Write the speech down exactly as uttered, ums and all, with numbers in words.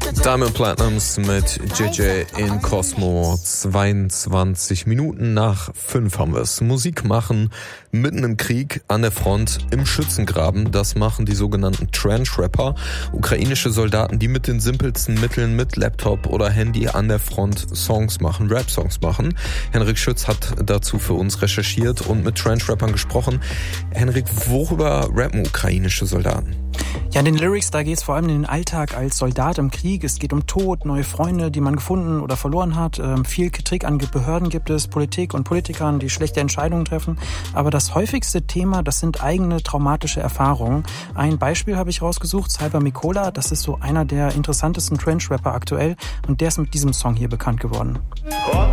Diamond Platnumz mit J J in Cosmo. zweiundzwanzig Minuten nach fünf haben wir es. Musik machen, mitten im Krieg, an der Front, im Schützengraben. Das machen die sogenannten Trench-Rapper. Ukrainische Soldaten, die mit den simpelsten Mitteln, mit Laptop oder Handy an der Front Songs machen, Rap-Songs machen. Henrik Schütz hat dazu für uns recherchiert und mit Trench-Rappern gesprochen. Henrik, worüber rappen ukrainische Soldaten? Ja, in den Lyrics, da geht es vor allem in den Alltag als Soldat im Krieg. Es geht um Tod, neue Freunde, die man gefunden oder verloren hat. Ähm, viel Kritik an Behörden gibt es, Politik und Politikern, die schlechte Entscheidungen treffen. Aber das häufigste Thema, das sind eigene traumatische Erfahrungen. Ein Beispiel habe ich rausgesucht, Cyber Mikola. Das ist so einer der interessantesten Trench-Rapper aktuell. Und der ist mit diesem Song hier bekannt geworden.